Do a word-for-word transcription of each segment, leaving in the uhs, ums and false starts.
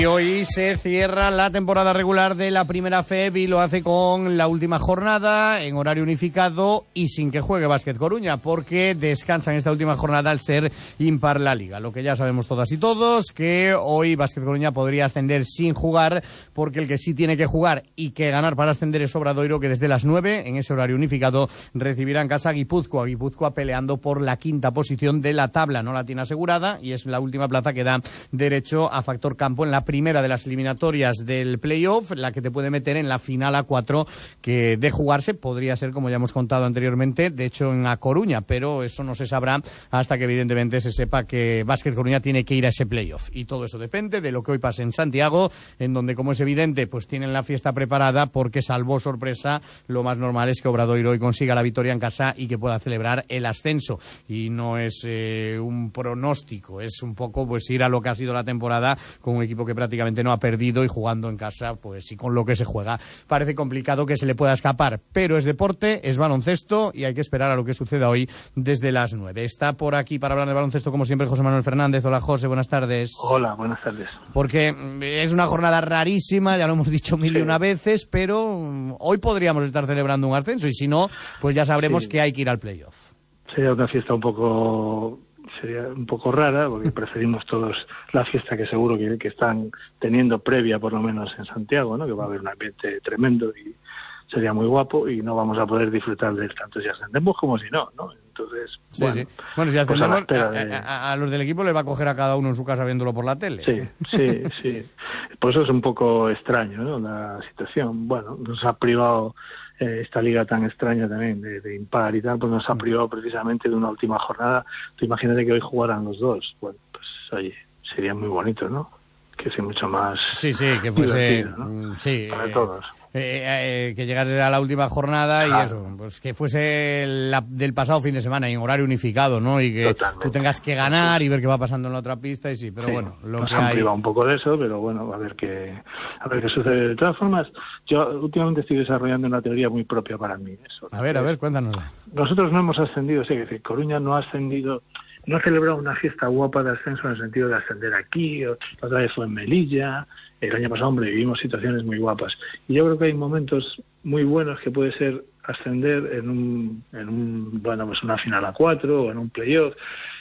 Y hoy se cierra la temporada regular de la Primera F E B y lo hace con la última jornada en horario unificado y sin que juegue Básquet Coruña, porque descansa en esta última jornada al ser impar la Liga. Lo que ya sabemos todas y todos, que hoy Básquet Coruña podría ascender sin jugar, porque el que sí tiene que jugar y que ganar para ascender es Obradoiro, que desde las nueve, en ese horario unificado, recibirá en casa a Guipúzcoa. Guipúzcoa peleando por la quinta posición de la tabla, no la tiene asegurada y es la última plaza que da derecho a factor campo en la primera de las eliminatorias del playoff, la que te puede meter en la final a cuatro, que de jugarse podría ser, como ya hemos contado anteriormente, de hecho en A Coruña, pero eso no se sabrá hasta que evidentemente se sepa que Básquet Coruña tiene que ir a ese playoff, y todo eso depende de lo que hoy pase en Santiago, en donde, como es evidente, pues tienen la fiesta preparada, porque salvo sorpresa, lo más normal es que Obradoiro hoy consiga la victoria en casa y que pueda celebrar el ascenso, y no es eh, un pronóstico, es un poco pues ir a lo que ha sido la temporada con un equipo que prácticamente no ha perdido y jugando en casa, pues y con lo que se juega. Parece complicado que se le pueda escapar, pero es deporte, es baloncesto y hay que esperar a lo que suceda hoy desde las nueve. Está por aquí para hablar de baloncesto, como siempre, José Manuel Fernández. Hola, José, buenas tardes. Hola, buenas tardes. Porque es una jornada rarísima, ya lo hemos dicho mil sí. y una veces, pero hoy podríamos estar celebrando un ascenso y si no, pues ya sabremos sí. que hay que ir al playoff. Sería una fiesta un poco... sería un poco rara, porque preferimos todos la fiesta que seguro que, que están teniendo previa, por lo menos en Santiago, ¿no? Que va a haber un ambiente tremendo y sería muy guapo y no vamos a poder disfrutar de él tanto si ascendemos como si no, ¿no? Entonces, sí, bueno, sí. Bueno, si ascendemos, pues a, de... a, a, a los del equipo les va a coger a cada uno en su casa viéndolo por la tele. Sí, sí, sí. Por eso es un poco extraño, ¿no? La situación. Bueno, nos ha privado eh, esta liga tan extraña también de, de impar y tal, pues nos ha privado precisamente de una última jornada. Tú imagínate que hoy jugaran los dos. Bueno, pues oye, sería muy bonito, ¿no? Que sea mucho más sí, sí, que fuese, ¿no? sí, para eh, todos. Eh, eh, que llegase a la última jornada claro. y eso, pues que fuese la del pasado fin de semana en horario unificado, ¿no? Y que Totalmente. Tú tengas que ganar y ver qué va pasando en la otra pista y sí, pero sí, bueno, lo nos que han hay... privado un poco de eso, pero bueno, a ver qué a ver qué sucede. De todas formas, yo últimamente estoy desarrollando una teoría muy propia para mí. Eso, a ver, a ver, cuéntanosla. Nosotros no hemos ascendido, sí, es decir, Coruña no ha ascendido, no ha celebrado una fiesta guapa de ascenso en el sentido de ascender aquí, o, otra vez fue en Melilla, el año pasado, hombre, vivimos situaciones muy guapas. Y yo creo que hay momentos muy buenos que puede ser ascender en un, en un bueno, pues una final a cuatro o en un playoff.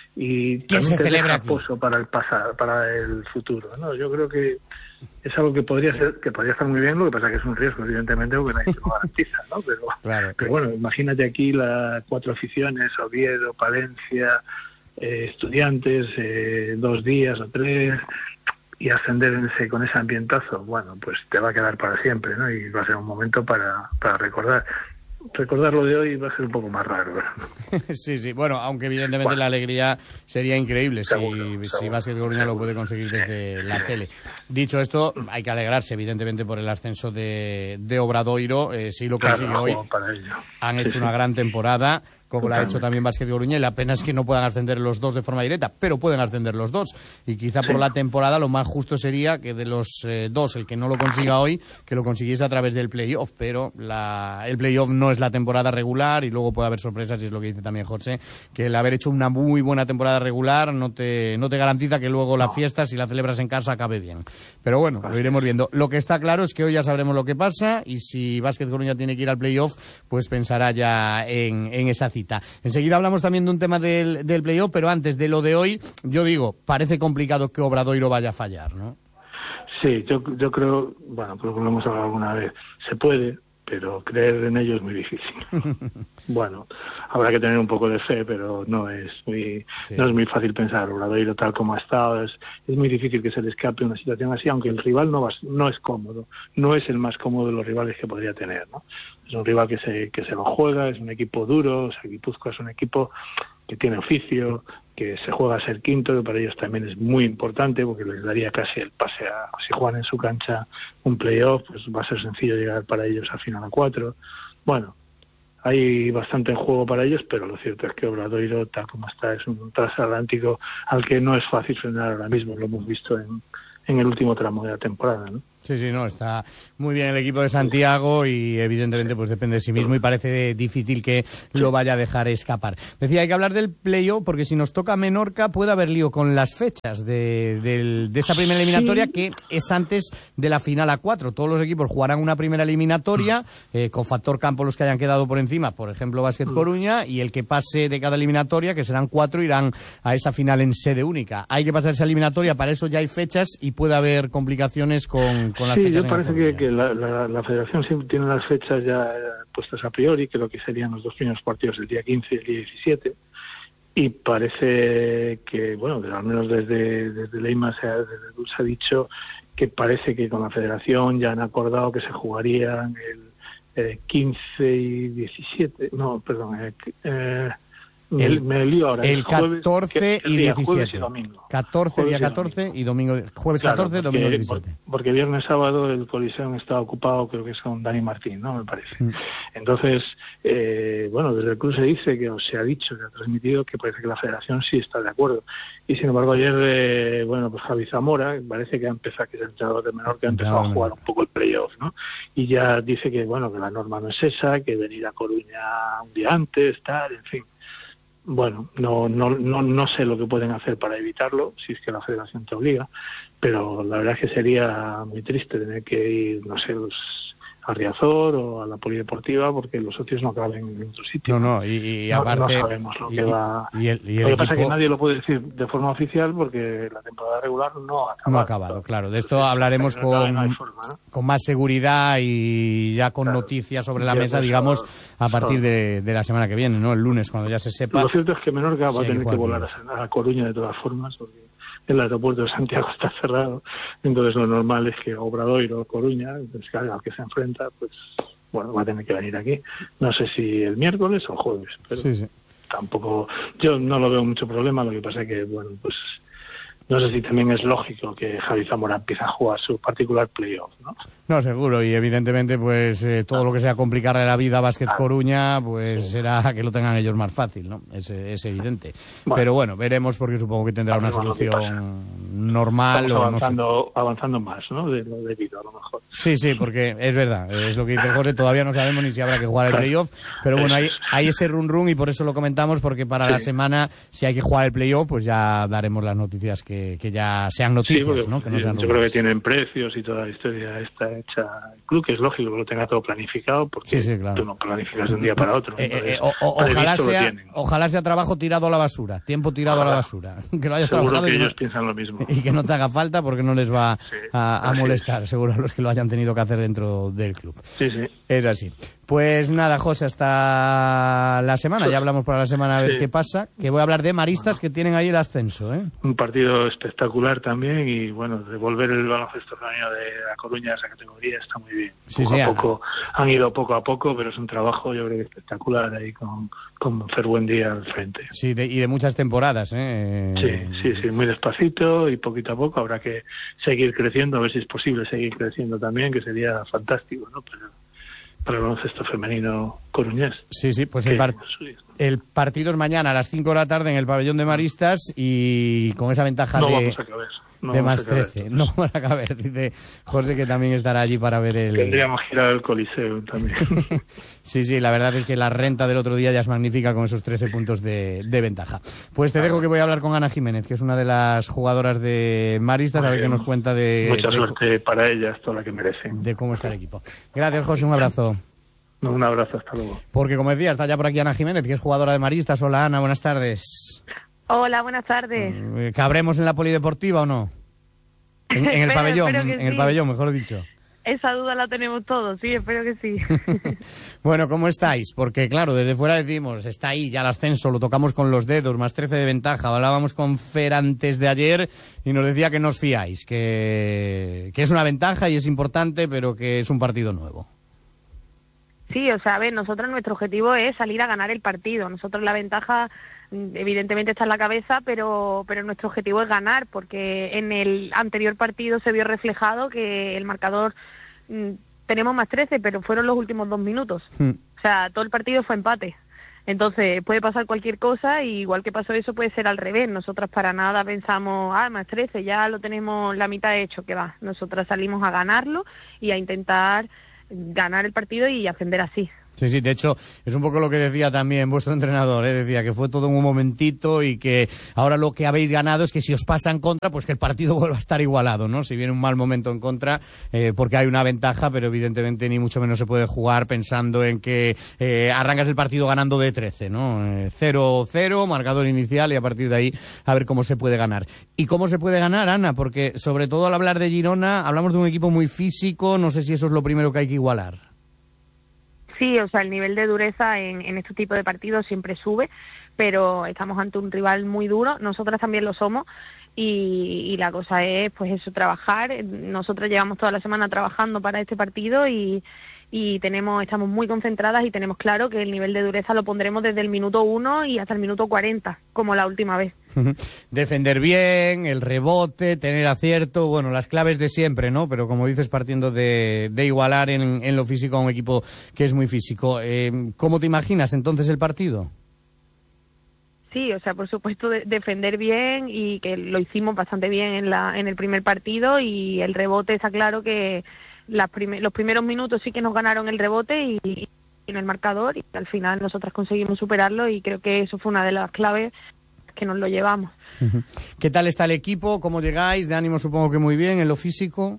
Y ¿Quién se celebra aquí? Pozo para el pasado, para el futuro, ¿no? Yo creo que es algo que podría ser, que podría estar muy bien, lo que pasa es que es un riesgo, evidentemente, porque nadie se lo garantiza, ¿no? Pero, claro. pero bueno, imagínate aquí las cuatro aficiones, Oviedo, Palencia, eh, Estudiantes, eh, dos días o tres, y ascender en ese, con ese ambientazo, bueno, pues te va a quedar para siempre, ¿no? Y va a ser un momento para, para recordar. Recordar lo de hoy va a ser un poco más raro, ¿verdad? Sí, sí, bueno, aunque evidentemente bueno, la alegría sería increíble seguro, si, seguro, si Básquet Coruña lo puede conseguir desde la tele. Dicho esto, hay que alegrarse evidentemente por el ascenso de, de Obradoiro, eh, si lo consigue claro, hoy, han hecho sí, una sí. gran temporada, como la ha hecho también Básquet Coruña, y la pena es que no puedan ascender los dos de forma directa, pero pueden ascender los dos, y quizá por sí. la temporada lo más justo sería que de los eh, dos, el que no lo consiga hoy, que lo consiguiese a través del playoff, pero la, el playoff no es la temporada regular, y luego puede haber sorpresas, y es lo que dice también José, que el haber hecho una muy buena temporada regular no te, no te garantiza que luego la fiesta, si la celebras en casa, acabe bien. Pero bueno, lo iremos viendo. Lo que está claro es que hoy ya sabremos lo que pasa, y si Básquet Coruña tiene que ir al playoff, pues pensará ya en, en esa cita. Enseguida hablamos también de un tema del, del playoff, pero antes de lo de hoy, yo digo, parece complicado que Obradoiro vaya a fallar, ¿no? Sí, yo, yo creo, bueno, pues lo hemos hablado alguna vez, se puede, pero creer en ello es muy difícil. Bueno, habrá que tener un poco de fe, pero no es muy sí. no es muy fácil pensar. Obradoiro tal como ha estado, es, es muy difícil que se le escape una situación así, aunque el rival no va, no es cómodo, no es el más cómodo de los rivales que podría tener, ¿no? Es un rival que se que se lo juega, es un equipo duro, o sea, Guipúzcoa es un equipo que tiene oficio, que se juega a ser quinto, que para ellos también es muy importante, porque les daría casi el pase a, si juegan en su cancha un playoff, pues va a ser sencillo llegar para ellos a final a cuatro. Bueno, hay bastante en juego para ellos, pero lo cierto es que Obradoiro, tal como está, es un transatlántico al que no es fácil frenar ahora mismo, lo hemos visto en, en el último tramo de la temporada, ¿no? Sí, Sí, sí, no, está muy bien el equipo de Santiago y evidentemente pues depende de sí mismo y parece difícil que lo vaya a dejar escapar. Decía, hay que hablar del playoff porque si nos toca Menorca puede haber lío con las fechas de, de, de esta primera eliminatoria sí. que es antes de la final a cuatro. Todos los equipos jugarán una primera eliminatoria eh, con factor campo los que hayan quedado por encima, por ejemplo Básquet Coruña, y el que pase de cada eliminatoria, que serán cuatro, irán a esa final en sede única. Hay que pasar esa eliminatoria, para eso ya hay fechas y puede haber complicaciones con Con las sí, fechas yo parece que, que la, la, la Federación siempre tiene las fechas ya puestas a priori, que lo que serían los dos primeros partidos, el día quince y el día diecisiete, y parece que, bueno, al menos desde, desde Leima se ha, desde Dulce ha dicho que parece que con la Federación ya han acordado que se jugarían el eh, quince y diecisiete, no, perdón, eh, eh, Me, el, me lío ahora. El jueves, catorce y diecisiete. Jueves y domingo. catorce, jueves día y catorce domingo. y domingo. Jueves claro, catorce, porque, domingo diecisiete. Porque viernes, sábado el Coliseum está ocupado, creo que es con Dani Martín, ¿no? Me parece. Mm. Entonces, eh, bueno, desde el club se dice, que o se ha dicho, que ha transmitido, que parece que la Federación sí está de acuerdo. Y sin embargo, ayer, eh, bueno, pues Javi Zamora, parece que ha empezado, que es el entrenador de Menorca, ha empezado a jugar un poco el playoff, ¿no? Y ya dice que, bueno, que la norma no es esa, que venir a Coruña un día antes, tal, en fin. Bueno, no, no, no, no sé lo que pueden hacer para evitarlo, si es que la Federación te obliga, pero la verdad es que sería muy triste tener que ir, no sé, los, a Riazor o a la Polideportiva porque los socios no caben en otro sitio. No, no, y, y no, aparte... no sabemos lo y, que va... Y el, y el lo que equipo... pasa es que nadie lo puede decir de forma oficial porque la temporada regular no ha acabado. No ha acabado, claro. De esto Entonces, hablaremos con, no forma, ¿no? con más seguridad y ya con claro, noticias sobre la mesa, digamos, a partir de, de la semana que viene, ¿no? El lunes, cuando ya se sepa. Lo cierto es que Menorca va a tener que, que volar a, a Coruña de todas formas, porque el aeropuerto de Santiago está cerrado. Entonces lo normal es que Obradoiro o Coruña, entonces, al que se enfrenta, pues bueno, va a tener que venir aquí. No sé si el miércoles o jueves, pero sí, sí. tampoco, yo no lo veo mucho problema. Lo que pasa es que, bueno, pues no sé si también es lógico que Javi Zamora empiece a jugar su particular playoff, ¿no? No, seguro, y evidentemente pues eh, todo lo que sea complicarle la vida a Básquet Coruña, pues será que lo tengan ellos más fácil, ¿no? Es, es evidente. Bueno, pero bueno, veremos porque supongo que tendrá una solución normal. Estamos avanzando, o no sé. avanzando más, ¿no? De lo debido, a lo mejor. Sí, sí, porque es verdad, es lo que dice Jorge, todavía no sabemos ni si habrá que jugar el playoff, pero bueno, hay, hay ese run run y por eso lo comentamos, porque para sí. la semana, si hay que jugar el playoff, pues ya daremos las noticias que, que ya sean noticias, sí, porque, ¿no? Que no sean yo creo que tienen precios y toda la historia esta hecha el club, que es lógico que lo tenga todo planificado, porque sí, sí, claro. tú no planificas de un día para otro. Eh, eh, o, o, ojalá, sea, ojalá sea trabajo tirado a la basura, tiempo tirado ojalá. a la basura. Que lo hayas seguro trabajado que y ellos no, piensan lo mismo. Y que no te haga falta porque no les va sí, a, a molestar, es. seguro a los que lo hayan tenido que hacer dentro del club. Sí, sí. Es así. Pues nada, José, hasta la semana. Ya hablamos para la semana a ver sí. qué pasa. Que voy a hablar de maristas bueno. que tienen ahí el ascenso, ¿eh? Un partido espectacular también y, bueno, devolver el baloncesto femenino de La Coruña a esa categoría está muy bien. Sí, poco sí, a poco, han ido poco a poco, pero es un trabajo, yo creo que espectacular ahí con, con Fer Buendía al frente. Sí, de, y de muchas temporadas, ¿eh? Sí, sí, sí, muy despacito y poquito a poco. Habrá que seguir creciendo, a ver si es posible seguir creciendo también, que sería fantástico, ¿no? Pero para el baloncesto femenino coruñés. Sí, sí, pues el, par el partido es mañana a las cinco de la tarde en el pabellón de Maristas y con esa ventaja no de, vamos a caber, no de vamos más a caber. trece. No van a caber, dice José, que también estará allí para ver el... Tendríamos que ir al Coliseo también. Sí, sí, la verdad es que la renta del otro día ya es magnífica con esos trece puntos de, de ventaja. Pues te dejo que voy a hablar con Ana Jiménez, que es una de las jugadoras de Maristas, a ver qué nos cuenta de... Mucha de, suerte para ellas, toda la que merecen. De cómo está el equipo. Gracias, José, un abrazo. Un abrazo, hasta luego. Porque, como decía, está ya por aquí Ana Jiménez, que es jugadora de Maristas. Hola, Ana, buenas tardes. Hola, buenas tardes. Eh, ¿Cabremos en la Polideportiva o no? En, en el espero, pabellón, espero en, en sí. el pabellón, mejor dicho. Esa duda la tenemos todos, sí, espero que sí. Bueno, ¿cómo estáis? Porque, claro, desde fuera decimos, está ahí ya el ascenso, lo tocamos con los dedos, más trece de ventaja. Hablábamos con Fer antes de ayer y nos decía que no os fiáis, que, que es una ventaja y es importante, pero que es un partido nuevo. Sí, o sea, a ver, nosotros nuestro objetivo es salir a ganar el partido. Nosotros la ventaja, evidentemente, está en la cabeza, pero, pero nuestro objetivo es ganar, porque en el anterior partido se vio reflejado que el marcador, tenemos más trece, pero fueron los últimos dos minutos. Mm. O sea, todo el partido fue empate. Entonces puede pasar cualquier cosa y igual que pasó eso puede ser al revés. Nosotras para nada pensamos, ah, más trece, ya lo tenemos la mitad hecho, que va. Nosotras salimos a ganarlo y a intentar ganar el partido y ascender así. Sí, sí, de hecho, es un poco lo que decía también vuestro entrenador, ¿eh? Decía que fue todo en un momentito y que ahora lo que habéis ganado es que si os pasa en contra, pues que el partido vuelva a estar igualado, ¿no? Si viene un mal momento en contra, eh, porque hay una ventaja, pero evidentemente ni mucho menos se puede jugar pensando en que eh, arrancas el partido ganando de trece, ¿no? Eh, cero cero, marcador inicial y a partir de ahí a ver cómo se puede ganar. ¿Y cómo se puede ganar, Ana? Porque sobre todo al hablar de Girona, hablamos de un equipo muy físico, no sé si eso es lo primero que hay que igualar. Sí, o sea, el nivel de dureza en, en este tipo de partidos siempre sube, pero estamos ante un rival muy duro, nosotras también lo somos, y, y la cosa es, pues eso, trabajar. Nosotras llevamos toda la semana trabajando para este partido y, y tenemos estamos muy concentradas y tenemos claro que el nivel de dureza lo pondremos desde el minuto uno y hasta el minuto cuarenta, como la última vez. Defender bien, el rebote, tener acierto, bueno, las claves de siempre, ¿no? Pero como dices, partiendo de, de igualar en, en lo físico a un equipo que es muy físico. Eh, ¿Cómo te imaginas entonces el partido? Sí, o sea, por supuesto de, defender bien y que lo hicimos bastante bien en, la, en el primer partido y el rebote está claro que las prime, los primeros minutos sí que nos ganaron el rebote y, y en el marcador y al final nosotras conseguimos superarlo y creo que eso fue una de las claves que nos lo llevamos. ¿Qué tal está el equipo? ¿Cómo llegáis? ¿De ánimo supongo que muy bien en lo físico?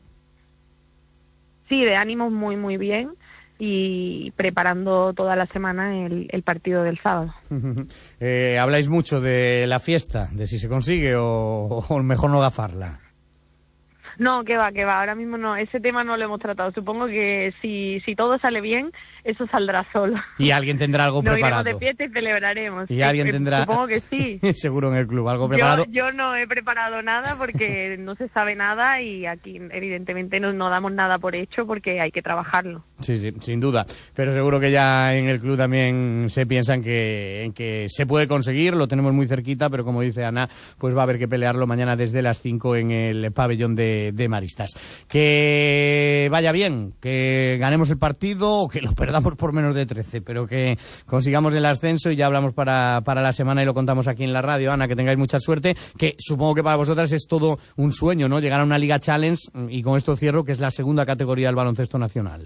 Sí, de ánimo muy muy bien y preparando toda la semana el, el partido del sábado. eh, ¿Habláis mucho de la fiesta? ¿De si se consigue o, o mejor no gafarla? No, que va, que va. Ahora mismo no, ese tema no lo hemos tratado. Supongo que si, si todo sale bien, eso saldrá solo. Y alguien tendrá algo Nos preparado. iremos de fiesta y celebraremos. Y sí, alguien eh, tendrá. Supongo que sí. Seguro en el club, algo preparado. Yo, yo no he preparado nada porque no se sabe nada y aquí evidentemente no, no damos nada por hecho porque hay que trabajarlo. Sí, sí, sin duda. Pero seguro que ya en el club también se piensa en que, en que se puede conseguir, lo tenemos muy cerquita, pero como dice Ana, pues va a haber que pelearlo mañana desde las cinco en el pabellón de, de Maristas. Que vaya bien, que ganemos el partido o que lo perdamos por menos de trece, pero que consigamos el ascenso y ya hablamos para, para la semana y lo contamos aquí en la radio. Ana, que tengáis mucha suerte, que supongo que para vosotras es todo un sueño, ¿no? Llegar a una Liga Challenge y con esto cierro, que es la segunda categoría del baloncesto nacional.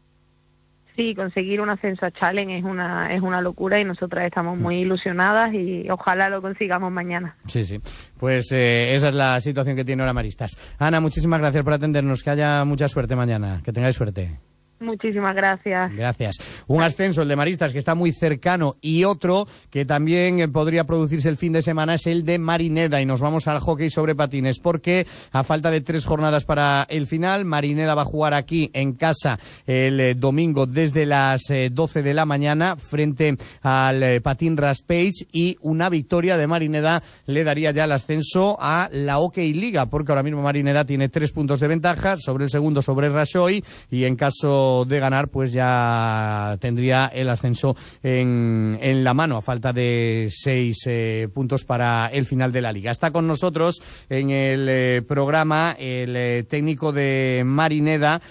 Sí, conseguir un ascenso a Challenge es una es una locura y nosotras estamos muy ilusionadas y ojalá lo consigamos mañana. Sí, sí. Pues eh, esa es la situación que tiene ahora Maristas. Ana, muchísimas gracias por atendernos. Que haya mucha suerte mañana. Que tengáis suerte. Muchísimas gracias. Gracias. Un ascenso, el de Maristas, que está muy cercano, y otro que también podría producirse el fin de semana es el de Marineda, y nos vamos al hockey sobre patines, porque a falta de tres jornadas para el final, Marineda va a jugar aquí en casa el eh, domingo desde las eh, doce de la mañana frente al eh, Patín Raspage, y una victoria de Marineda le daría ya el ascenso a la Hockey Liga, porque ahora mismo Marineda tiene tres puntos de ventaja sobre el segundo, sobre Rajoy, y en caso de ganar pues ya tendría el ascenso en, en la mano a falta de seis eh, puntos para el final de la liga. Está con nosotros en el eh, programa el eh, técnico de Marineda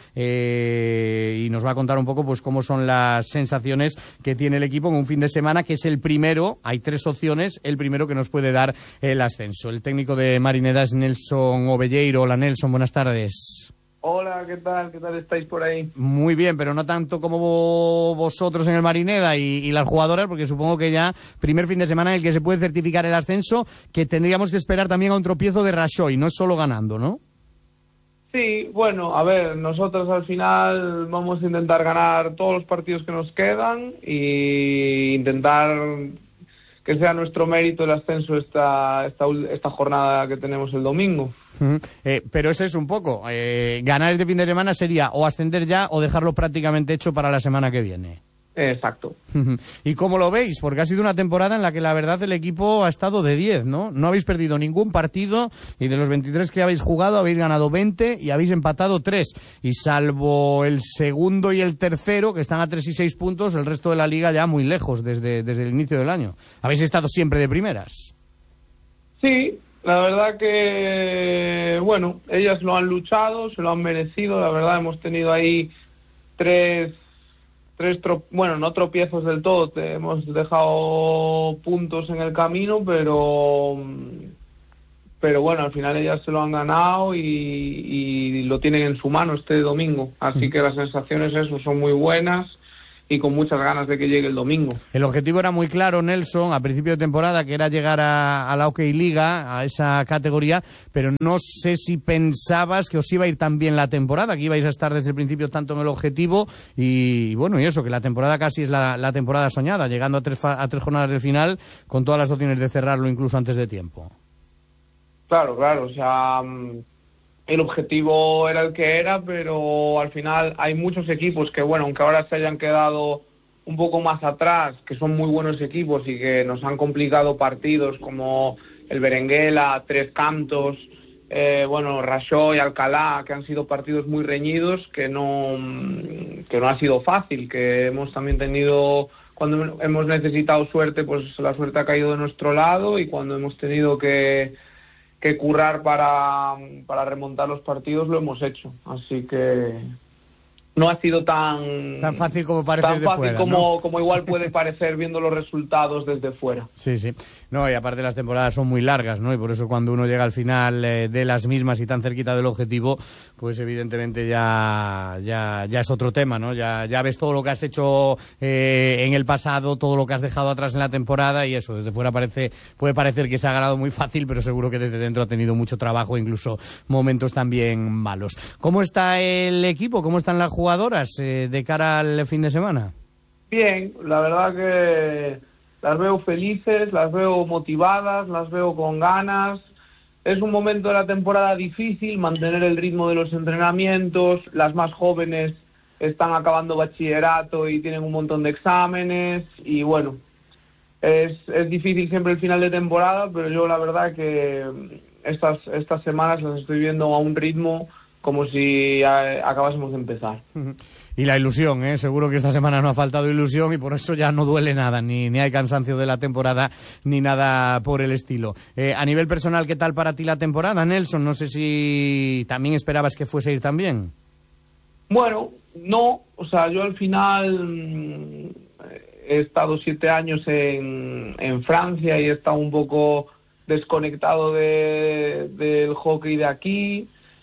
eh, y nos va a contar un poco pues cómo son las sensaciones que tiene el equipo en un fin de semana que es el primero, hay tres opciones, el primero que nos puede dar el ascenso. El técnico de Marineda es Nelson Ovelleiro. Hola Nelson, buenas tardes. Hola, ¿qué tal? ¿Qué tal estáis por ahí? Muy bien, pero no tanto como vosotros en el Marineda y, y las jugadoras, porque supongo que ya primer fin de semana en el que se puede certificar el ascenso, que tendríamos que esperar también a un tropiezo de Rajoy, no es solo ganando, ¿no? Sí, bueno, a ver, nosotros al final vamos a intentar ganar todos los partidos que nos quedan e intentar que sea nuestro mérito el ascenso esta, esta, esta jornada que tenemos el domingo. Uh-huh. Eh, pero eso es un poco, eh, ganar este fin de semana sería o ascender ya o dejarlo prácticamente hecho para la semana que viene. Exacto. Uh-huh. ¿Y cómo lo veis? Porque ha sido una temporada en la que la verdad el equipo ha estado de diez, ¿no? No habéis perdido ningún partido y de los veintitrés que habéis jugado habéis ganado veinte y habéis empatado tres. Y salvo el segundo y el tercero, que están a tres y seis puntos, el resto de la liga ya muy lejos desde, desde el inicio del año. Habéis estado siempre de primeras. Sí. La verdad que, bueno, ellas lo han luchado, se lo han merecido, la verdad hemos tenido ahí tres, tres tro bueno, no tropiezos del todo, te hemos dejado puntos en el camino, pero pero bueno, al final ellas se lo han ganado y, y lo tienen en su mano este domingo, así que las sensaciones eso son muy buenas y con muchas ganas de que llegue el domingo. El objetivo era muy claro, Nelson, a principio de temporada, que era llegar a, a la Hockey Liga, a esa categoría, pero no sé si pensabas que os iba a ir tan bien la temporada, que ibais a estar desde el principio tanto en el objetivo y, y bueno, y eso, que la temporada casi es la, la temporada soñada, llegando a tres, a tres jornadas del final, con todas las opciones de cerrarlo incluso antes de tiempo. Claro, claro, o sea, el objetivo era el que era, pero al final hay muchos equipos que, bueno, aunque ahora se hayan quedado un poco más atrás, que son muy buenos equipos y que nos han complicado partidos como el Berenguela, Tres Cantos, eh, bueno, Raxó y Alcalá, que han sido partidos muy reñidos, que no, que no ha sido fácil, que hemos también tenido, cuando hemos necesitado suerte, pues la suerte ha caído de nuestro lado, y cuando hemos tenido que que currar para, para remontar los partidos lo hemos hecho, así que no ha sido tan tan fácil como parece tan desde fácil fuera, como, ¿no? como igual puede parecer viendo los resultados desde fuera. Sí, sí. No, y aparte las temporadas son muy largas, ¿no? Y por eso cuando uno llega al final eh, de las mismas y tan cerquita del objetivo, pues evidentemente ya ya ya es otro tema, ¿no? Ya ya ves todo lo que has hecho eh, en el pasado, todo lo que has dejado atrás en la temporada, y eso, desde fuera parece puede parecer que se ha ganado muy fácil, pero seguro que desde dentro ha tenido mucho trabajo, incluso momentos también malos. ¿Cómo está el equipo? ¿Cómo están las jugadoras eh, de cara al fin de semana? Bien, la verdad que las veo felices, las veo motivadas, las veo con ganas. Es un momento de la temporada difícil, mantener el ritmo de los entrenamientos. Las más jóvenes están acabando bachillerato y tienen un montón de exámenes, y bueno, es, es difícil siempre el final de temporada, pero yo la verdad que estas, estas semanas las estoy viendo a un ritmo como si a, acabásemos de empezar. Y la ilusión, ¿eh? Seguro que esta semana no ha faltado ilusión y por eso ya no duele nada, ni, ni hay cansancio de la temporada, ni nada por el estilo. Eh, a nivel personal, ¿qué tal para ti la temporada, Nelson? No sé si también esperabas que fuese a ir tan bien. Bueno, no, o sea, yo al final mmm, he estado siete años en, en Francia y he estado un poco desconectado de, del hockey de aquí.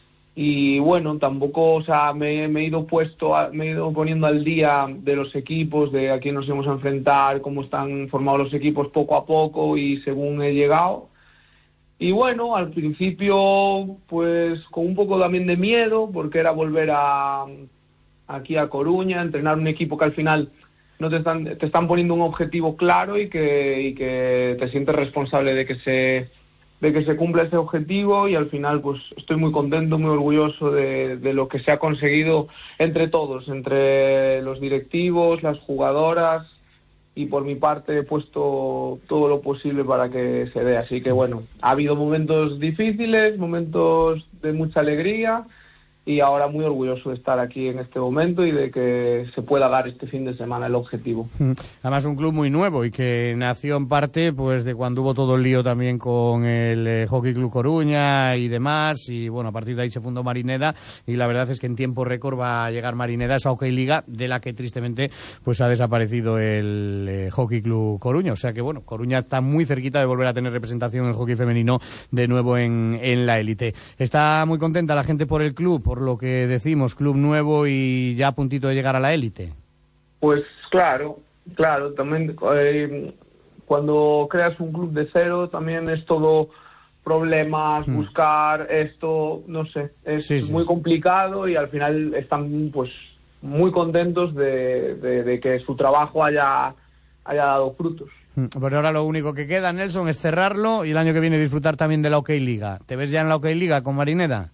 Y bueno, tampoco, o sea, me, me he ido puesto, a, me he ido poniendo al día de los equipos, de a quién nos íbamos a enfrentar, cómo están formados los equipos poco a poco y según he llegado. Y bueno, al principio, pues con un poco también de miedo, porque era volver a aquí a Coruña, entrenar un equipo que al final no te están, te están poniendo un objetivo claro y que, y que te sientes responsable de que se de que se cumpla ese objetivo, y al final pues estoy muy contento, muy orgulloso de, de lo que se ha conseguido entre todos, entre los directivos, las jugadoras, y por mi parte he puesto todo lo posible para que se dé. Así que bueno, ha habido momentos difíciles, momentos de mucha alegría, y ahora muy orgulloso de estar aquí en este momento y de que se pueda dar este fin de semana el objetivo. Además, un club muy nuevo y que nació en parte pues de cuando hubo todo el lío también con el eh, Hockey Club Coruña y demás, y bueno, a partir de ahí se fundó Marineda, y la verdad es que en tiempo récord va a llegar Marineda a esa Hockey Liga, de la que tristemente pues ha desaparecido el eh, Hockey Club Coruña. O sea que bueno, Coruña está muy cerquita de volver a tener representación en el hockey femenino de nuevo en, en la élite. Está muy contenta la gente por el club, por lo que decimos, club nuevo y ya a puntito de llegar a la élite. Pues claro, claro, también eh, cuando creas un club de cero también es todo problemas, hmm. buscar esto, no sé, es sí, sí. muy complicado, y al final están pues muy contentos de, de, de que su trabajo haya, haya dado frutos. Pero ahora lo único que queda, Nelson, es cerrarlo y el año que viene disfrutar también de la Hockey Liga. ¿Te ves ya en la Hockey Liga con Marineda?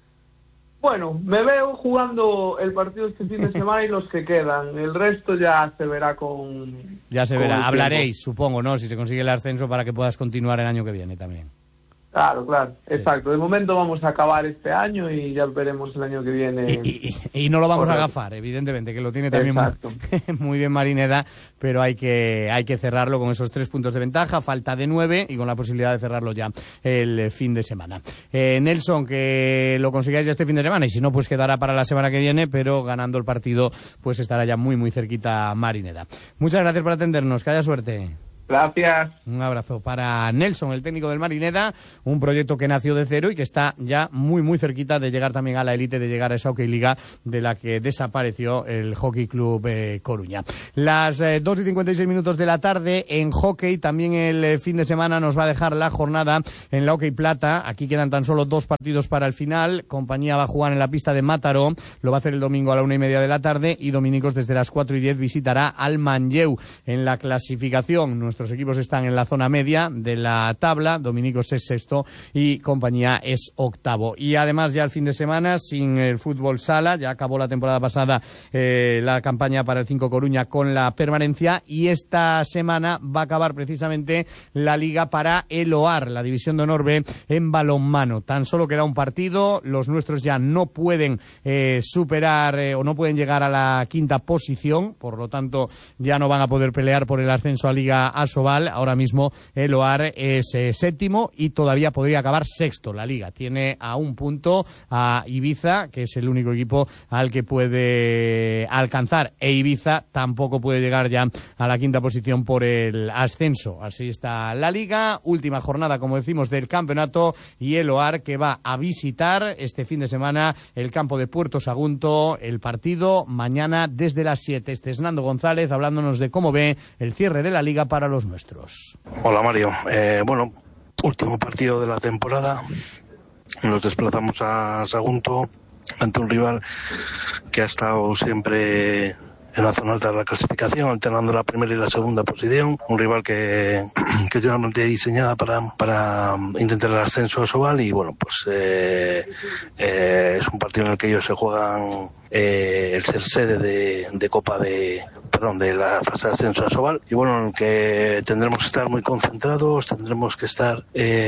Bueno, me veo jugando el partido este fin de semana y los que quedan. El resto ya se verá con... Ya se verá. Hablaréis, supongo, ¿no? Si se consigue el ascenso, para que puedas continuar el año que viene también. Claro, claro, exacto. Sí. De momento vamos a acabar este año y ya veremos el año que viene. Y, y, y no lo vamos Correcto. a agafar, evidentemente, que lo tiene también muy, muy bien Marineda, pero hay que hay que cerrarlo con esos tres puntos de ventaja, falta de nueve y con la posibilidad de cerrarlo ya el fin de semana. Eh, Nelson, que lo consigáis ya este fin de semana y si no, pues quedará para la semana que viene, pero ganando el partido, pues estará ya muy, muy cerquita Marineda. Muchas gracias por atendernos, que haya suerte. Gracias. Un abrazo para Nelson, el técnico del Marineda, un proyecto que nació de cero y que está ya muy muy cerquita de llegar también a la élite, de llegar a esa Hockey Liga de la que desapareció el Hockey Club eh, Coruña. Las eh, dos y cincuenta y seis minutos de la tarde en hockey, también el eh, fin de semana nos va a dejar la jornada en la Hockey Plata. Aquí quedan tan solo dos partidos para el final. Compañía va a jugar en la pista de Mataró, lo va a hacer el domingo a la una y media de la tarde y Dominicos desde las cuatro y diez visitará al Manlleu. En la clasificación, nuestros equipos están en la zona media de la tabla, Dominicos es sexto y Compañía es octavo. Y además ya el fin de semana, sin el fútbol sala, ya acabó la temporada pasada eh, la campaña para el cinco Coruña con la permanencia y esta semana va a acabar precisamente la liga para el O A R, la división de honor B en balonmano. Tan solo queda un partido, los nuestros ya no pueden eh, superar eh, o no pueden llegar a la quinta posición, por lo tanto ya no van a poder pelear por el ascenso a Liga Asobal. Ahora mismo el O A R es eh, séptimo y todavía podría acabar sexto. La liga tiene a un punto a Ibiza, que es el único equipo al que puede alcanzar, e Ibiza tampoco puede llegar ya a la quinta posición por el ascenso. Así está la liga, última jornada, como decimos, del campeonato, y el O A R que va a visitar este fin de semana el campo de Puerto Sagunto. El partido mañana desde las siete. Este es Nando González hablándonos de cómo ve el cierre de la liga para los nuestros. Hola Mario, eh, bueno, último partido de la temporada, nos desplazamos a Sagunto ante un rival que ha estado siempre en la zona alta de la clasificación, alternando la primera y la segunda posición, un rival que, que tiene una plantilla diseñada para, para intentar el ascenso a Asobal y bueno, pues eh, eh, es un partido en el que ellos se juegan eh, el ser sede de, de Copa de perdón, de la fase de ascenso a Asobal y bueno, en el que tendremos que estar muy concentrados, tendremos que estar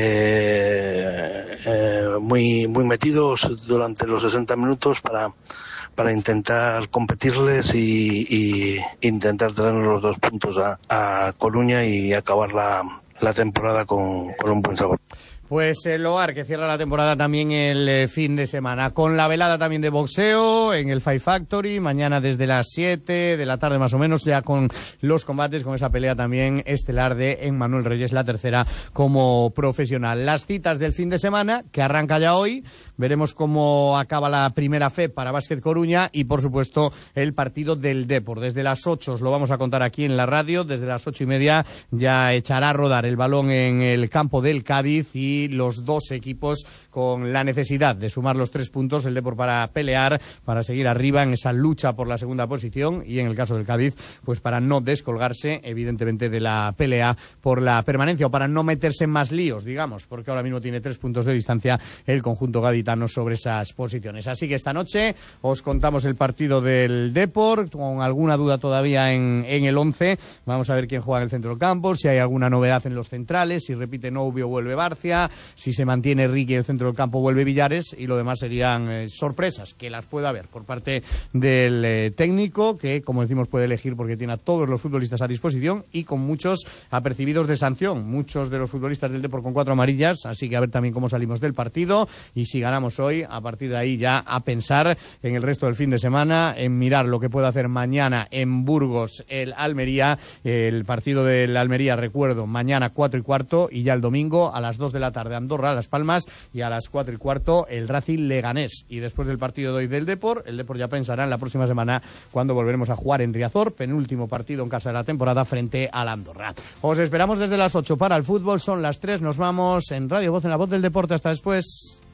eh, eh, muy, muy metidos durante los sesenta minutos para para intentar competirles y, y intentar traer los dos puntos a, a Coruña y acabar la, la temporada con, con un buen sabor. Pues el O A R que cierra la temporada también el eh, fin de semana, con la velada también de boxeo en el Five Factory, mañana desde las siete de la tarde más o menos, ya con los combates, con esa pelea también estelar de Emmanuel Reyes, la tercera como profesional. Las citas del fin de semana, que arranca ya hoy, veremos cómo acaba la primera F E para Básquet Coruña y por supuesto el partido del Depor. Desde las ocho os lo vamos a contar aquí en la radio, desde las ocho y media ya echará a rodar el balón en el campo del Cádiz y los dos equipos con la necesidad de sumar los tres puntos, el Depor para pelear, para seguir arriba en esa lucha por la segunda posición y en el caso del Cádiz, pues para no descolgarse evidentemente de la pelea por la permanencia o para no meterse en más líos, digamos, porque ahora mismo tiene tres puntos de distancia el conjunto gaditano sobre esas posiciones. Así que esta noche os contamos el partido del Depor, con alguna duda todavía en, en el once, vamos a ver quién juega en el centro del campo, si hay alguna novedad en los centrales, si repite Novio vuelve Barcia, si se mantiene Ricky en el centro del campo vuelve Villares y lo demás serían eh, sorpresas que las puede haber por parte del eh, técnico que, como decimos, puede elegir porque tiene a todos los futbolistas a disposición y con muchos apercibidos de sanción, muchos de los futbolistas del Depor con cuatro amarillas, así que a ver también cómo salimos del partido y si ganamos hoy, a partir de ahí ya a pensar en el resto del fin de semana, en mirar lo que puede hacer mañana en Burgos el Almería, el partido del Almería, recuerdo, mañana cuatro y cuarto y ya el domingo a las dos de la tarde de Andorra, Las Palmas, y a las cuatro y cuarto el Racing Leganés. Y después del partido de hoy del Depor, el Depor ya pensará en la próxima semana cuando volveremos a jugar en Riazor, penúltimo partido en casa de la temporada frente al Andorra. Os esperamos desde las ocho para el fútbol, son las tres, nos vamos en Radio Voz, en la Voz del Deporte, hasta después.